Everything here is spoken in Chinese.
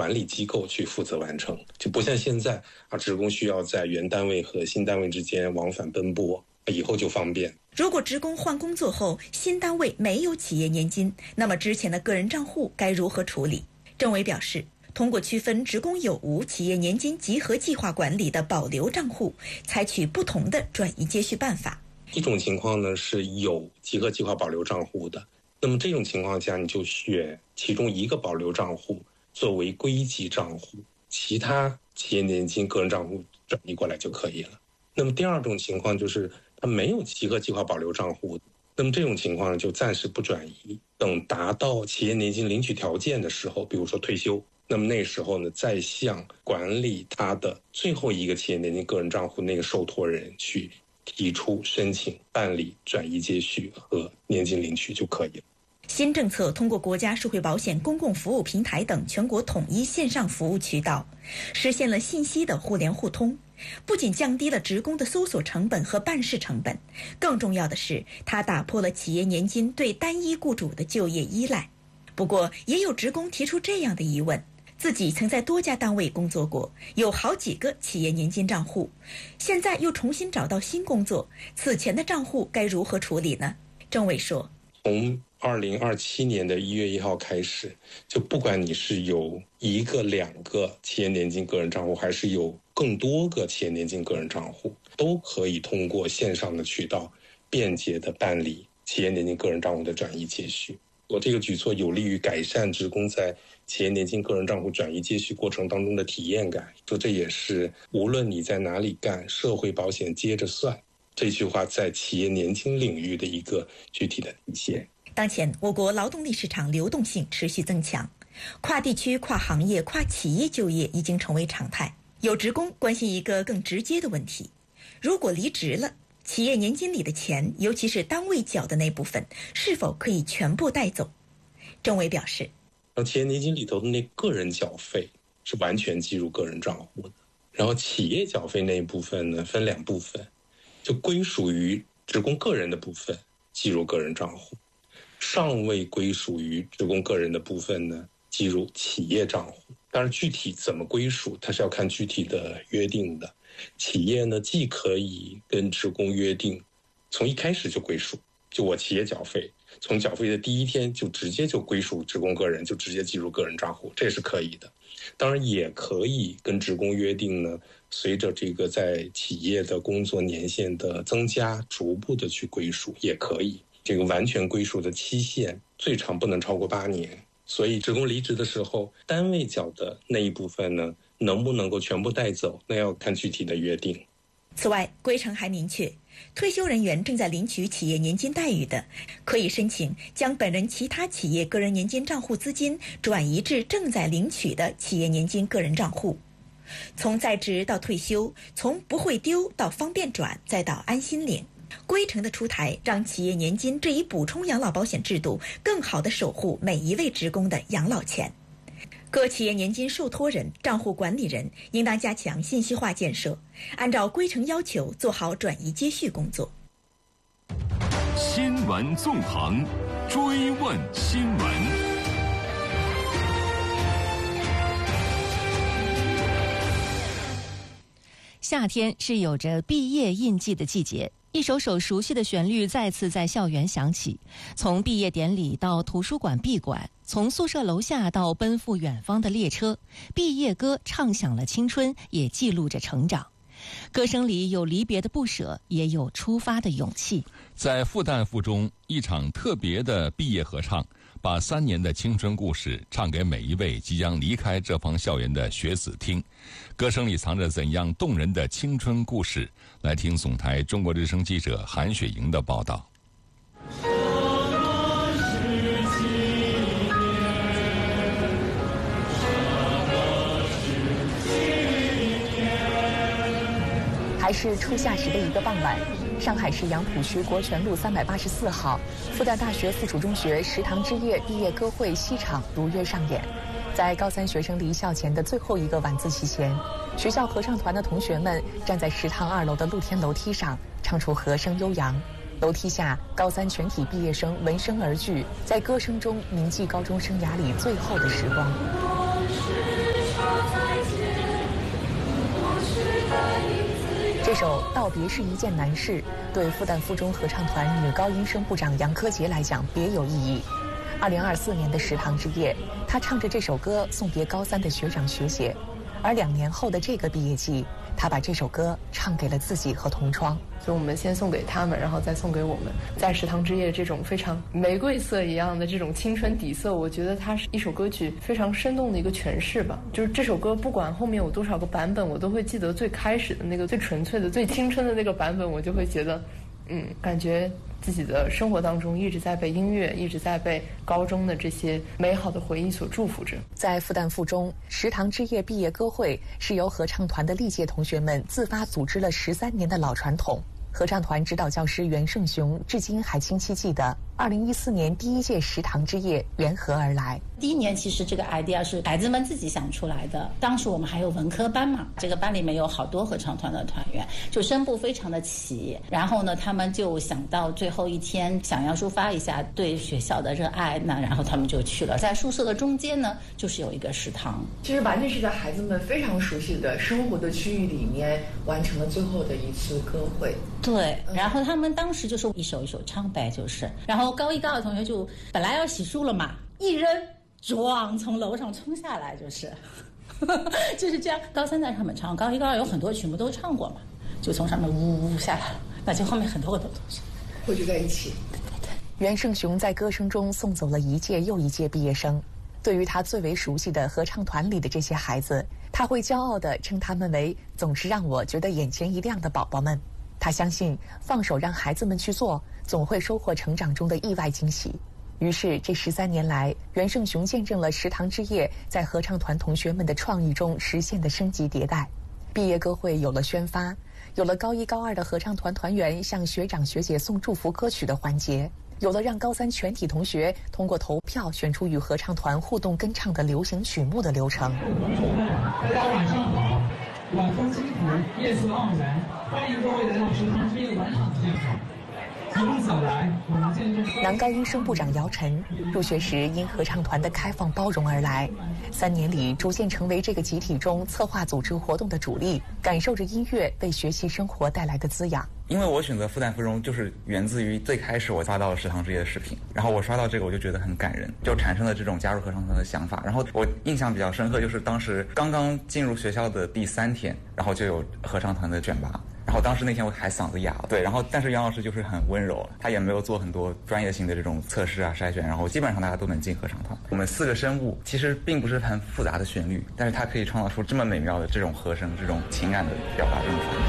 管理机构去负责完成，就不像现在职工需要在原单位和新单位之间往返奔波，以后就方便。 如果职工换工作后，新单位没有企业年金，那么之前的个人账户该如何处理？政委表示，通过区分职工有无企业年金集合计划管理的保留账户，采取不同的转移接续办法。 一种情况呢是有集合计划保留账户的，那么这种情况下，你就选其中一个保留账户作为归集账户，其他企业年金个人账户转移过来就可以了。那么第二种情况就是它没有集合计划保留账户，那么这种情况就暂时不转移，等达到企业年金领取条件的时候，比如说退休，那么那时候呢，再向管理他的最后一个企业年金个人账户那个受托人去提出申请办理转移接续和年金领取就可以了。 新政策通过国家社会保险公共服务平台等全国统一线上服务渠道，实现了信息的互联互通，不仅降低了职工的搜索成本和办事成本，更重要的是，它打破了企业年金对单一雇主的就业依赖。不过，也有职工提出这样的疑问：自己曾在多家单位工作过，有好几个企业年金账户，现在又重新找到新工作，此前的账户该如何处理呢？政委说， 从2027年1月1号开始，就不管你是有一个、两个企业年金个人账户，还是有更多个企业年金个人账户，都可以通过线上的渠道便捷地办理企业年金个人账户的转移接续。我这个举措有利于改善职工在企业年金个人账户转移接续过程当中的体验感。这也是无论你在哪里干，社会保险接着算这句话在企业年金领域的一个具体的体现。 当前，我国劳动力市场流动性持续增强，跨地区、跨行业、跨企业就业已经成为常态。有职工关心一个更直接的问题：如果离职了，企业年金里的钱，尤其是单位缴的那部分，是否可以全部带走？政委表示， 企业年金里头的那个人缴费是完全计入个人账户的，然后企业缴费那一部分呢，分两部分，就归属于职工个人的部分计入个人账户，尚未归属于职工个人的部分呢，计入企业账户。当然具体怎么归属，它是要看具体的约定的。企业呢，既可以跟职工约定从一开始就归属，就我企业缴费从缴费的第一天就直接就归属职工个人，就直接计入个人账户，这是可以的。当然也可以跟职工约定呢，随着这个在企业的工作年限的增加，逐步的去归属也可以。这个完全归属的期限最长不能超过8年。所以职工离职的时候，单位缴的那一部分呢，能不能够全部带走，那要看具体的约定。 此外，规程还明确，退休人员正在领取企业年金待遇的，可以申请将本人其他企业个人年金账户资金转移至正在领取的企业年金个人账户。从在职到退休，从不会丢到方便转，再到安心领，规程的出台，让企业年金这一补充养老保险制度更好地守护每一位职工的养老钱。各企业年金受托人、账户管理人应当加强信息化建设，按照规程要求做好转移接续工作。 新闻纵横，追问新闻。 夏天是有着毕业印记的季节，一首首熟悉的旋律再次在校园响起。从毕业典礼到图书馆闭馆，从宿舍楼下到奔赴远方的列车，毕业歌唱响了青春，也记录着成长。歌声里有离别的不舍，也有出发的勇气。 在复旦附中，一场特别的毕业合唱，把3年的青春故事唱给每一位即将离开这方校园的学子听。歌声里藏着怎样动人的青春故事？来听总台中国之声记者韩雪莹的报道。 还是初夏时的一个傍晚，上海市杨浦区国权路384号，复旦大学附属中学食堂之夜毕业歌会西场如约上演。在高3学生离校前的最后一个晚自习前，学校合唱团的同学们站在食堂2楼的露天楼梯上，唱出和声悠扬。楼梯下，高3全体毕业生闻声而聚，在歌声中铭记高中生涯里最后的时光。 首《道别是一件难事》对复旦附中合唱团女高音声部长杨柯洁来讲别有意义。2024年的食堂之夜，她唱着这首歌送别高3的学长学姐，而2年后的这个毕业季，她把这首歌唱给了自己和同窗。 就我们先送给他们，然后再送给我们。在食堂之夜这种非常玫瑰色一样的这种青春底色，我觉得它是一首歌曲非常生动的一个诠释吧。就是这首歌不管后面有多少个版本，我都会记得最开始的那个最纯粹的最青春的那个版本，我就会觉得感觉自己的生活当中一直在被音乐，一直在被高中的这些美好的回忆所祝福着。 在复旦附中食堂之夜毕业歌会是由合唱团的历届同学们自发组织了13年的老传统。合唱团指导教师袁胜雄至今还清晰记得2014年第1届食堂之夜缘何而来。 第1年其实这个 idea 是孩子们自己想出来的，当时我们还有文科班嘛，这个班里面有好多合唱团的团员，就声部非常的齐，然后呢他们就想到最后一天想要抒发一下对学校的热爱，那然后他们就去了，在宿舍的中间呢就是有一个食堂， 其实完全是在孩子们非常熟悉的生活的区域里面完成了最后的一次歌会。 对，然后他们当时就是一首一首唱呗，就是然后高1高2同学就本来要洗漱了嘛，一扔撞从楼上冲下来，就是这样。高3在上面唱，高1高2有很多曲目都唱过嘛，就从上面呜下来了，那就后面很多东西汇聚在一起。 袁胜雄在歌声中送走了一届又一届毕业生。对于他最为熟悉的合唱团里的这些孩子，他会骄傲地称他们为总是让我觉得眼前一亮的宝宝们。他相信放手让孩子们去做，总会收获成长中的意外惊喜。于是这13年来，袁胜雄见证了食堂之夜在合唱团同学们的创意中实现的升级迭代。毕业歌会有了宣发，有了高1高2的合唱团团员向学长学姐送祝福歌曲的环节，有了让高3全体同学通过投票选出与合唱团互动跟唱的流行曲目的流程。 同学们，大家晚上好，晚风轻拂，夜色盎然，欢迎各位来到食堂之夜晚场现场。一路走来，我们见证。 男高音声部长姚晨入学时因合唱团的开放包容而来，3年里逐渐成为这个集体中策划组织活动的主力，感受着音乐为学习生活带来的滋养。 因为我选择复旦附中，就是源自于最开始我刷到了食堂之夜的视频，然后我刷到这个我就觉得很感人，就产生了这种加入合唱团的想法。然后我印象比较深刻，就是当时刚刚进入学校的第3天，然后就有合唱团的选拔。然后当时那天我还嗓子哑了，对，然后但是杨老师就是很温柔，他也没有做很多专业性的这种测试啊筛选，然后基本上大家都能进合唱团。我们4个声部其实并不是很复杂的旋律，但是它可以创造出这么美妙的这种和声，这种情感的表达这种传递。